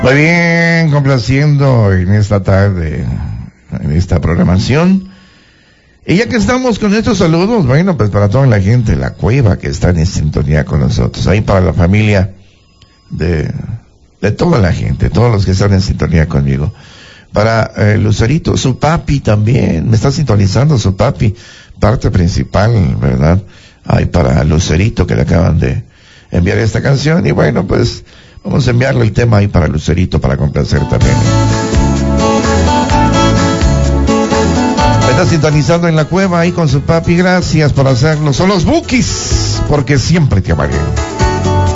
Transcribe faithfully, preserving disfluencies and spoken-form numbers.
Muy bien, complaciendo en esta tarde, en esta programación. Y ya que estamos con estos saludos, bueno, pues para toda la gente de La Cueva que están en sintonía con nosotros, ahí para la familia de, de toda la gente, todos los que están en sintonía conmigo. Para eh, Lucerito, su papi también, me está sintonizando su papi, parte principal, ¿verdad? Ahí para Lucerito que le acaban de enviar esta canción, y bueno, pues vamos a enviarle el tema ahí para Lucerito para complacer también. Me está sintonizando en La Cueva ahí con su papi, gracias por hacerlo. Son los Bukis, porque siempre te amaré.